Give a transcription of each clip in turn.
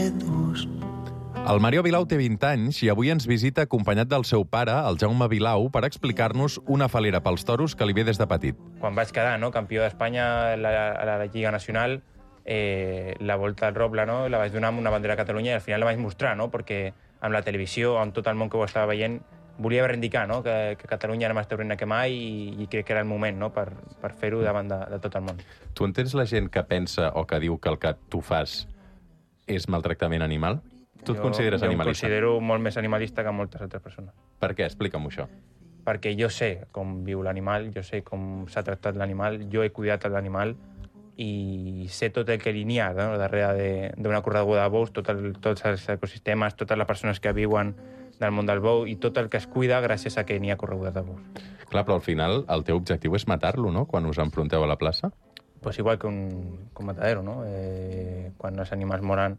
dedos. El Mario Vilau té 20 anys i avui ens visita acompanyat del seu pare, el Jaume Vilau, per explicar-nos una falera pels toros que li ve des de petit. Quan vaig quedar campió d'Espanya a la Lliga Nacional, la volta al Roble, la vaig donar amb una bandera de Catalunya i al final la vaig mostrar, perquè amb la televisió, amb tot el món que ho estava veient, volia reivindicar que Catalunya era més taurina que mai i crec que era el moment per fer-ho davant de tot el món. Tu entens la gent que pensa o que diu que el que tu fas és maltractament animal? Tu et consideres animalista? Jo em considero molt més animalista que moltes altres persones. Per què? Explica'm això. Perquè jo sé com viu l'animal, jo sé com s'ha tractat l'animal, jo he cuidat l'animal i sé tot el que n'hi ha darrere d'una correguda de bous, tots els ecosistemes, totes les persones que viuen del món del bou i tot el que es cuida gràcies a que n'hi ha corregudes de bous. Clar, però al final el teu objectiu és matar-lo, no?, quan us enfronteu a la plaça? Pues igual que un matadero, quan els animals moren,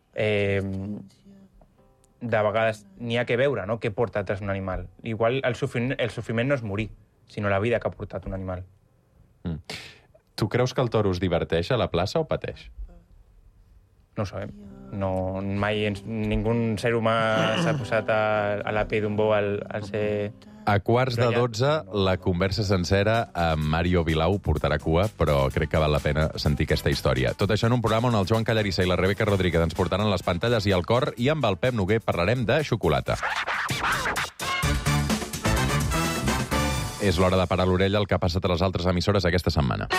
de vegades n'hi ha que veure què porta atrás un animal. Igual el sofriment no és morir, sinó la vida que ha portat un animal. Tu creus que el toro us diverteix a la plaça o pateix? No ho sabem. Mai ningú ser humà s'ha posat a la pell d'un bou al ser... A 11:45, la conversa sencera amb Mario Vilau portarà cua, però crec que val la pena sentir aquesta història. Tot això en un programa on el Joan Callarissa i la Rebeca Rodríguez ens portaran les pantalles i el cor, i amb el Pep Noguer parlarem de xocolata. És l'hora de parar l'orella al que ha passat a les altres emissores aquesta setmana.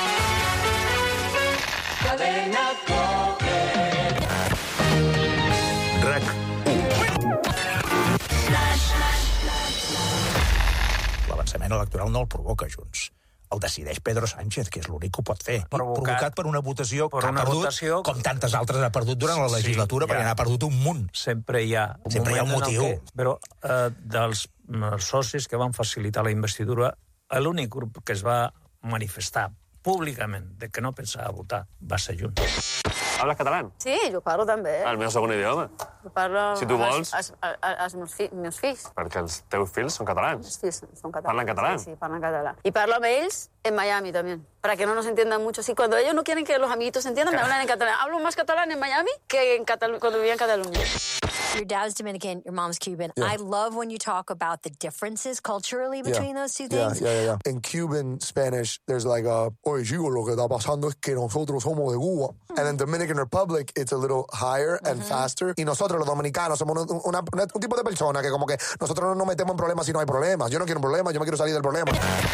L'avançament electoral no el provoca Junts. El decideix Pedro Sánchez, que és l'únic que ho pot fer. Provocat per una votació que ha perdut, com tantes altres ha perdut durant la legislatura, perquè n'ha perdut un munt. Sempre hi ha un motiu. Però dels socis que van facilitar la investidura, l'únic grup que es va manifestar públicament de que no pensava votar va ser Junts. Hablas catalán? Sí, jo parlo també. El meu segon idioma. Jo parlo... Si tu vols... Els meus fills. Perquè els teus fills són catalans. Els fills són catalans. ¿Parlen catalán? Sí, parlen catalán. Y parlo amb ells en Miami también, para que no nos entiendan mucho. Sí, cuando ellos no quieren que los amiguitos se entiendan, me hablan en catalán. Hablo más catalán en Miami que cuando vivía en Cataluña. Your dad's Dominican, your mom's Cuban. Yeah. I love when you talk about the differences culturally between those two things. Yeah. In Cuban Spanish, there's like oye, chico, lo que está pasando es que nosotros somos de Cuba. And in Dominican Republic, it's a little higher and faster. Y nosotros, los dominicanos, somos un tipo de persona que como que nosotros no nos metemos en problemas si no hay problemas. Yo no quiero un problema, yo me quiero salir del problema.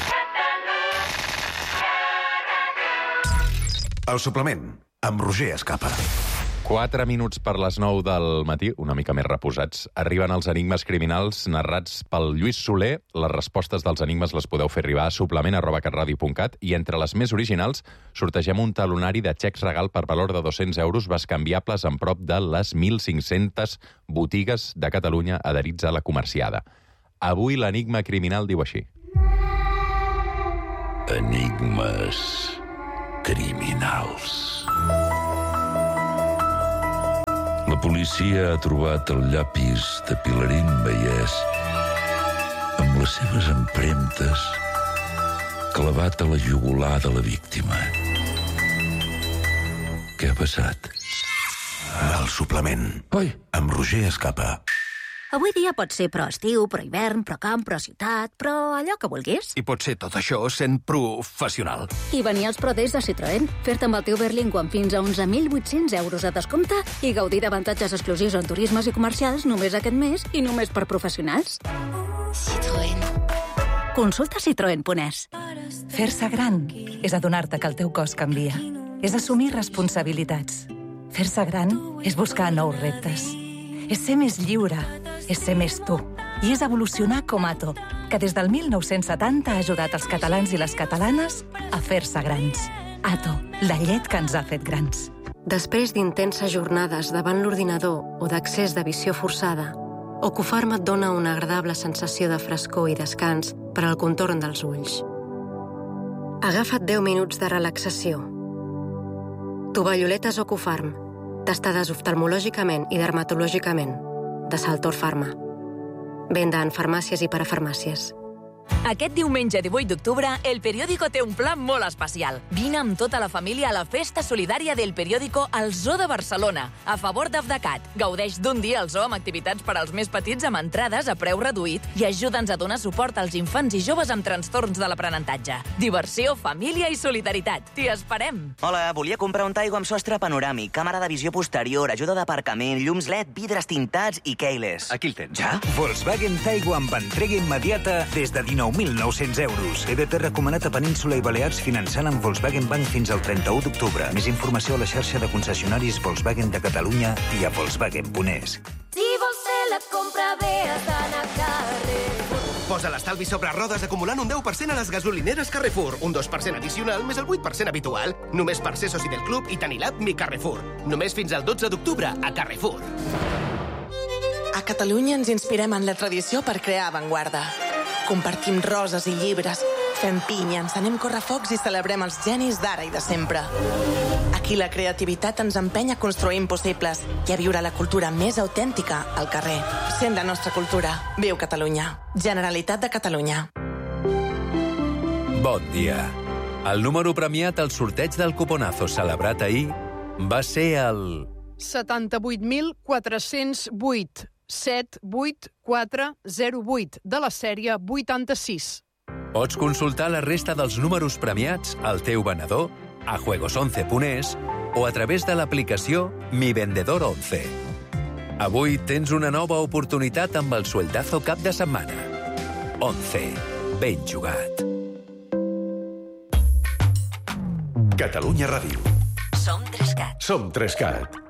El suplement, amb Roger Escapa. 4 minuts per les 9 del matí, una mica més reposats. Arriben els enigmes criminals narrats pel Lluís Soler. Les respostes dels enigmes les podeu fer arribar a suplement@catradio.cat i entre les més originals sortegem un talonari de xecs regal per valor de 200 euros bescanviables en prop de les 1.500 botigues de Catalunya adherits a la comerciada. Avui l'enigma criminal diu així. Enigmes criminals. La policia ha trobat el llapis de Pilarín Vallès amb les seves empremtes clavat a la jugular de la víctima. Què ha passat? El suplement. Oi? Amb Roger Escapa. Avui dia pot ser pro estiu, pro hivern, pro camp, pro ciutat, però allò que vulguis. I pot ser tot això sent professional. I venir als Pro Days de Citroën, fer-te amb el teu Berlingo amb fins a 11.800 euros de descompte i gaudir d'avantatges exclusius en turismes i comercials només aquest mes i només per professionals. Citroën. Consulta citroen.es. Fer-se gran és adonar-te que el teu cos canvia. És assumir responsabilitats. Fer-se gran és buscar nous reptes. És ser més lliure, és ser més tu. I és evolucionar com Ato, que des del 1970 ha ajudat els catalans i les catalanes a fer-se grans. Ato, la llet que ens ha fet grans. Després d'intenses jornades davant l'ordinador o d'accés de visió forçada, Ocufarm et dona una agradable sensació de frescor i descans per al contorn dels ulls. Agafa't 10 minuts de relaxació. Tovalloletes Ocufarm, testades oftalmològicament i dermatològicament, de Saltor Pharma. Venda en farmàcies i parafarmàcies. Aquest diumenge 18 d'octubre, El Periódico té un pla molt especial. Vine amb tota la família a la festa solidària del Periódico al Zoo de Barcelona, a favor d'Afdecat. Gaudeix d'un dia al zoo amb activitats per als més petits amb entrades a preu reduït i ajuda'ns a donar suport als infants i joves amb trastorns de l'aprenentatge. Diversió, família i solidaritat. T'hi esperem! Hola, volia comprar un Taigo amb sostre panoràmic, càmera de visió posterior, ajuda d'aparcament, llums LED, vidres tintats i keyless. Aquí el tens. Ja? Volkswagen Taigo amb entrega immediata des de 19.900 euros. EDP recomanat a Península i Balears finançant amb Volkswagen Bank fins al 31 d'octubre. Més informació a la xarxa de concessionaris Volkswagen de Catalunya i a Volkswagen.es. Si vols fer la compra bé, has d'anar a Carrefour. Posa l'estalvi sobre rodes acumulant un 10% a les gasolineres Carrefour, un 2% addicional més el 8% habitual. Només per ser soci del club i tenir l'app Mi Carrefour. Només fins al 12 d'octubre a Carrefour. A Catalunya ens inspirem en la tradició per crear avantguarda. Compartim roses i llibres, fem pinya, encenem correfocs i celebrem els genis d'ara i de sempre. Aquí la creativitat ens empeny a construir impossibles i a viure la cultura més autèntica al carrer. Sent la nostra cultura. Viu Catalunya. Generalitat de Catalunya. Bon dia. El número premiat al sorteig del cuponazo celebrat ahir va ser el... 78.408. 78408 de la sèrie 86. Pots consultar la resta dels números premiats al teu venedor, a juegos11.es o a través de l'aplicació Mi Vendedor 11. Avui tens una nova oportunitat amb el sueldazo cap de setmana. 11. Ben jugat. Catalunya Ràdio. Som 3CAT. Som 3CAT.